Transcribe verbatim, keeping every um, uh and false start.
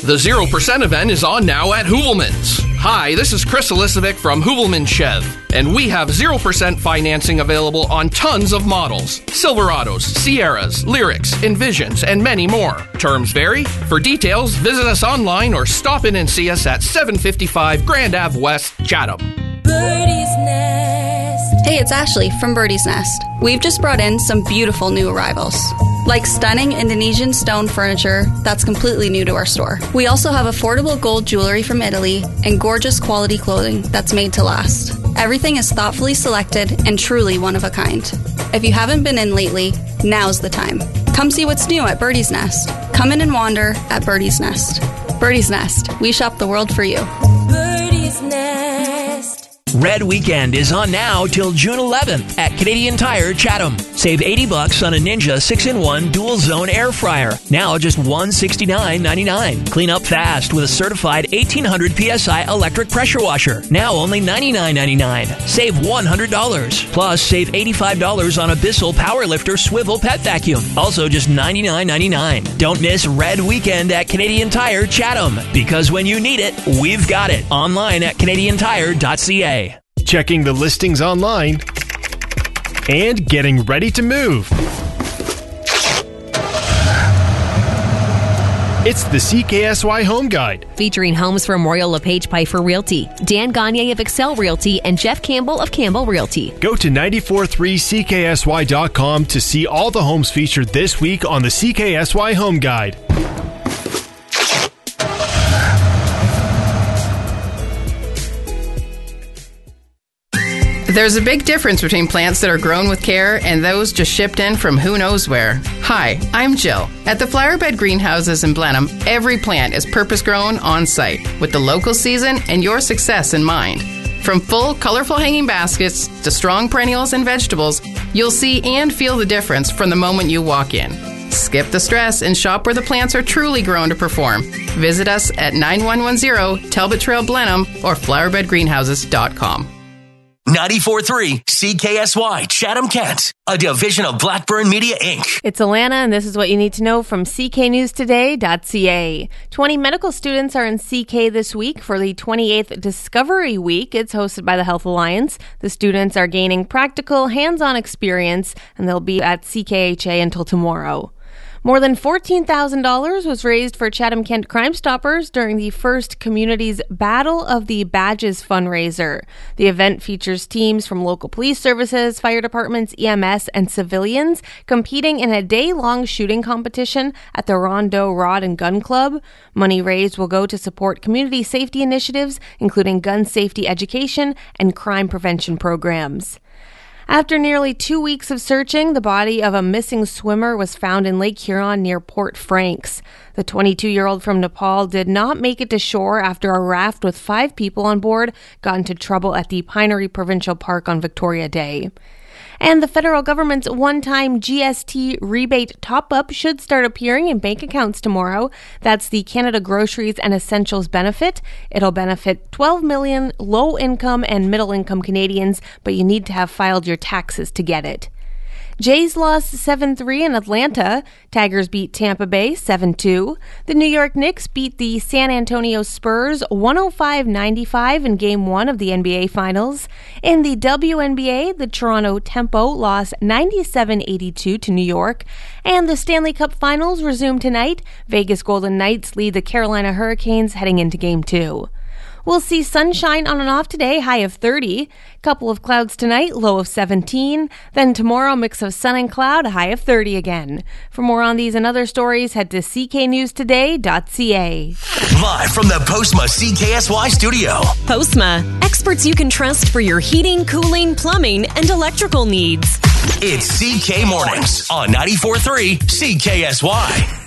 The zero percent event is on now at Hoovelman's. Hi, this is Chris Elisovic from Hoovelman Chev, and we have zero percent financing available on tons of models. Silverados, Sierras, Lyrics, Envisions, and many more. Terms vary. For details, visit us online or stop in and see us at seven fifty-five Grand Ave West, Chatham. Birdie's Nest. Hey, it's Ashley from Birdie's Nest. We've just brought in some beautiful new arrivals, like stunning Indonesian stone furniture that's completely new to our store. We also have affordable gold jewelry from Italy and gorgeous quality clothing that's made to last. Everything is thoughtfully selected and truly one of a kind. If you haven't been in lately, now's the time. Come see what's new at Birdie's Nest. Come in and wander at Birdie's Nest. Birdie's Nest. We shop the world for you. Birdie's Nest. Red Weekend is on now till June eleventh at Canadian Tire Chatham. Save eighty bucks on a Ninja six in one dual zone air fryer. Now just one hundred sixty-nine ninety-nine. Clean up fast with a certified eighteen hundred P S I electric pressure washer. Now only ninety-nine ninety-nine. Save one hundred dollars. Plus save eighty-five dollars on a Bissell Powerlifter swivel pet vacuum. Also just ninety-nine ninety-nine. Don't miss Red Weekend at Canadian Tire Chatham, because when you need it, we've got it. Online at canadian tire dot c a. Checking the listings online and getting ready to move. It's the C K S Y Home Guide. Featuring homes from Royal LePage Piper Realty, Dan Gagne of Excel Realty, and Jeff Campbell of Campbell Realty. Go to nine four three C K S Y dot com to see all the homes featured this week on the C K S Y Home Guide. There's a big difference between plants that are grown with care and those just shipped in from who knows where. Hi, I'm Jill. At the Flowerbed Greenhouses in Blenheim, every plant is purpose-grown on-site with the local season and your success in mind. From full, colorful hanging baskets to strong perennials and vegetables, you'll see and feel the difference from the moment you walk in. Skip the stress and shop where the plants are truly grown to perform. Visit us at nine one one zero Talbot Trail, Blenheim or flowerbed greenhouses dot com. ninety-four point three C K S Y Chatham Kent, a division of Blackburn Media, Incorporated. It's Alana, and this is what you need to know from c k news today dot c a. twenty medical students are in C K this week for the twenty-eighth Discovery Week. It's hosted by the Health Alliance. The students are gaining practical, hands-on experience, and they'll be at C K H A until tomorrow. More than fourteen thousand dollars was raised for Chatham Kent Crime Stoppers during the first Community's Battle of the Badges fundraiser. The event features teams from local police services, fire departments, E M S, and civilians competing in a day-long shooting competition at the Rondeau Rod and Gun Club. Money raised will go to support community safety initiatives, including gun safety education and crime prevention programs. After nearly two weeks of searching, the body of a missing swimmer was found in Lake Huron near Port Franks. The twenty-two-year-old from Nepal did not make it to shore after a raft with five people on board got into trouble at the Pinery Provincial Park on Victoria Day. And the federal government's one-time G S T rebate top-up should start appearing in bank accounts tomorrow. That's the Canada Groceries and Essentials benefit. It'll benefit twelve million low-income and middle-income Canadians, but you need to have filed your taxes to get it. Jays lost seven three in Atlanta. Tigers beat Tampa Bay seven two. The New York Knicks beat the San Antonio Spurs one oh five ninety-five in Game one of the N B A Finals. In the W N B A, the Toronto Tempo lost ninety-seven eighty-two to New York. And the Stanley Cup Finals resume tonight. Vegas Golden Knights lead the Carolina Hurricanes heading into Game two. We'll see sunshine on and off today, high of thirty. Couple of clouds tonight, low of seventeen. Then tomorrow, mix of sun and cloud, a high of thirty again. For more on these and other stories, head to c k news today dot c a. Live from the Postma C K S Y studio. Postma, experts you can trust for your heating, cooling, plumbing, and electrical needs. It's C K Mornings on ninety-four point three C K S Y.